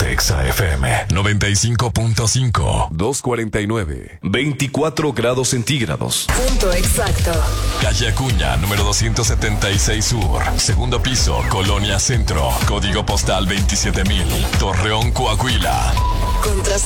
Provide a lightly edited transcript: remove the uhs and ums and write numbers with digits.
Exa FM 95.5. 249. 24 grados centígrados. Punto exacto. Calle Acuña, número 276 Sur. Segundo piso, Colonia Centro. Código postal 27,000. Torreón, Coahuila. Contra